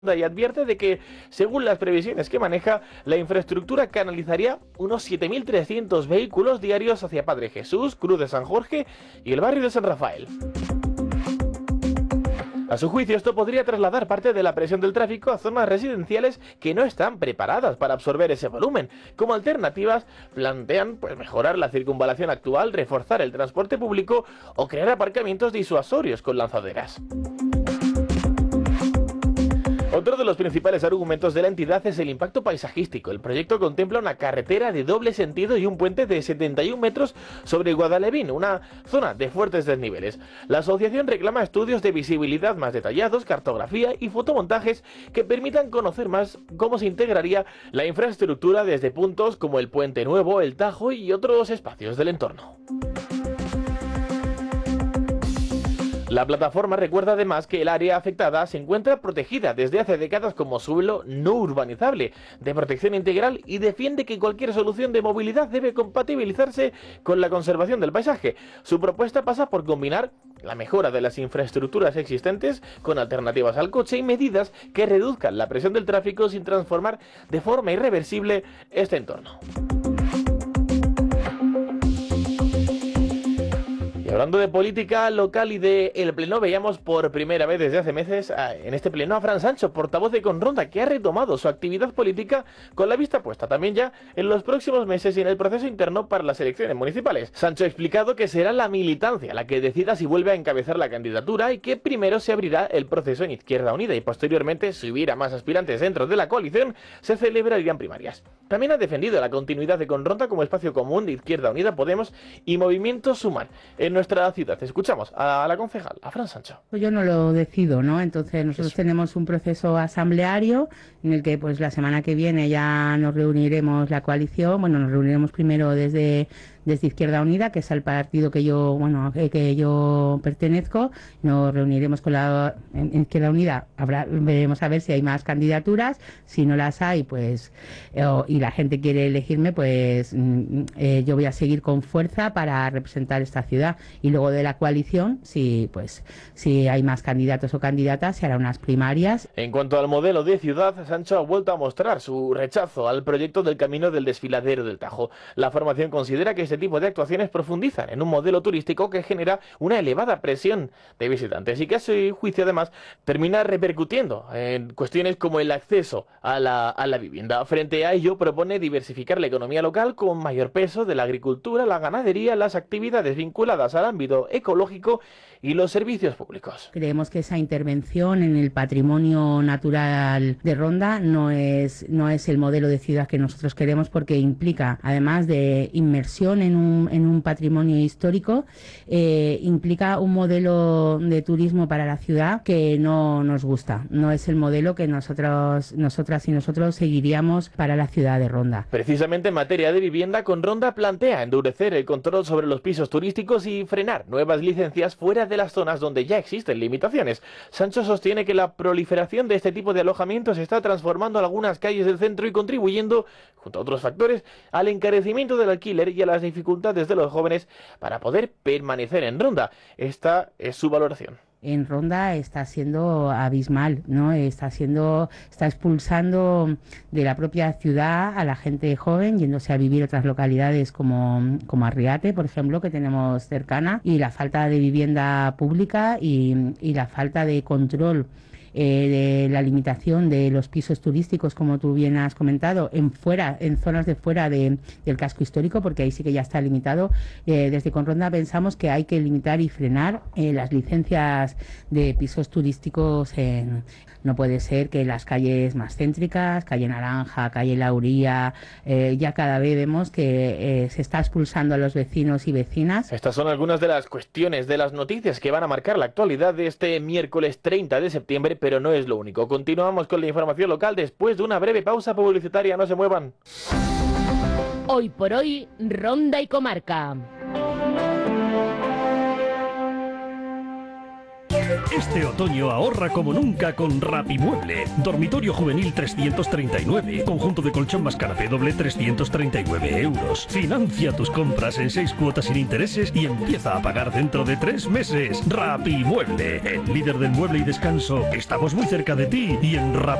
y advierte de que, según las previsiones que maneja, la infraestructura canalizaría unos 7.300 vehículos diarios hacia Padre Jesús, Cruz de San Jorge y el barrio de San Rafael. A su juicio, esto podría trasladar parte de la presión del tráfico a zonas residenciales que no están preparadas para absorber ese volumen. Como alternativas, plantean mejorar la circunvalación actual, reforzar el transporte público o crear aparcamientos disuasorios con lanzaderas. Otro de los principales argumentos de la entidad es el impacto paisajístico. El proyecto contempla una carretera de doble sentido y un puente de 71 metros sobre Guadalevín, una zona de fuertes desniveles. La asociación reclama estudios de visibilidad más detallados, cartografía y fotomontajes que permitan conocer más cómo se integraría la infraestructura desde puntos como el Puente Nuevo, el Tajo y otros espacios del entorno. La plataforma recuerda además que el área afectada se encuentra protegida desde hace décadas como suelo no urbanizable de protección integral y defiende que cualquier solución de movilidad debe compatibilizarse con la conservación del paisaje. Su propuesta pasa por combinar la mejora de las infraestructuras existentes con alternativas al coche y medidas que reduzcan la presión del tráfico sin transformar de forma irreversible este entorno. Hablando de política local y de el Pleno, veíamos por primera vez desde hace meses en este Pleno a Fran Sancho, portavoz de Conronda, que ha retomado su actividad política con la vista puesta también ya en los próximos meses y en el proceso interno para las elecciones municipales. Sancho ha explicado que será la militancia la que decida si vuelve a encabezar la candidatura y que primero se abrirá el proceso en Izquierda Unida y posteriormente, si hubiera más aspirantes dentro de la coalición, se celebrarían primarias. También ha defendido la continuidad de Conronda como espacio común de Izquierda Unida, Podemos y Movimiento Sumar en nuestra ciudad. Escuchamos a la concejal, a Fran Sancho. Yo no lo decido, ¿no? Entonces nosotros tenemos un proceso asambleario en el que pues la semana que viene ya nos reuniremos la coalición. Bueno, nos reuniremos primero desde Izquierda Unida, que es el partido que yo pertenezco. Nos reuniremos con en Izquierda Unida, veremos a ver si hay más candidaturas. Si no las hay, pues y la gente quiere elegirme, pues yo voy a seguir con fuerza para representar esta ciudad. Y luego de la coalición, si hay más candidatos o candidatas, se harán unas primarias. En cuanto al modelo de ciudad, Sancho ha vuelto a mostrar su rechazo al proyecto del camino del desfiladero del Tajo. La formación considera que este tipo de actuaciones profundizan en un modelo turístico que genera una elevada presión de visitantes y que a su juicio además termina repercutiendo en cuestiones como el acceso a la vivienda. Frente a ello propone diversificar la economía local con mayor peso de la agricultura, la ganadería, las actividades vinculadas al ámbito ecológico y los servicios públicos. Creemos que esa intervención en el patrimonio natural de Ronda no es el modelo de ciudad que nosotros queremos, porque implica, además de inmersión en un patrimonio histórico, implica un modelo de turismo para la ciudad que no nos gusta. No es el modelo que nosotras y nosotros seguiríamos para la ciudad de Ronda. Precisamente en materia de vivienda, Conronda plantea endurecer el control sobre los pisos turísticos y frenar nuevas licencias fuera de las zonas donde ya existen limitaciones. Sancho sostiene que la proliferación de este tipo de alojamientos está transformando algunas calles del centro y contribuyendo, junto a otros factores, al encarecimiento del alquiler y a las dificultades de los jóvenes para poder permanecer en Ronda. Esta es su valoración. En Ronda está siendo abismal, ¿no? Está expulsando de la propia ciudad a la gente joven, yéndose a vivir a otras localidades como Arriate, por ejemplo, que tenemos cercana, y la falta de vivienda pública y la falta de control de la limitación de los pisos turísticos, como tú bien has comentado, en zonas de fuera del casco histórico, porque ahí sí que ya está limitado. Desde Conronda pensamos que hay que limitar y frenar las licencias de pisos turísticos. No puede ser que las calles más céntricas, calle Naranja, calle Lauría, ya cada vez vemos que se está expulsando a los vecinos y vecinas. Estas son algunas de las cuestiones, de las noticias que van a marcar la actualidad de este miércoles 30 de septiembre, pero no es lo único. Continuamos con la información local después de una breve pausa publicitaria. No se muevan. Hoy por hoy, Ronda y Comarca. Este otoño ahorra como nunca con Rapimueble. Dormitorio juvenil 339. Conjunto de colchón más canapé doble 339 euros. Financia tus compras en 6 cuotas sin intereses y empieza a pagar dentro de 3 meses. Rapimueble, el líder del mueble y descanso. Estamos muy cerca de ti y en